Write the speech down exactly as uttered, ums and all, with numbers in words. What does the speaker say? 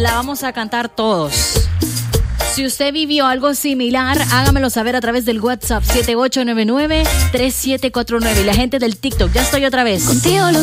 la vamos a cantar todos. Si usted vivió algo similar, hágamelo saber a través del WhatsApp siete ocho nueve nueve, tres siete cuatro nueve. Y la gente del TikTok, ya estoy otra vez. Contigo lo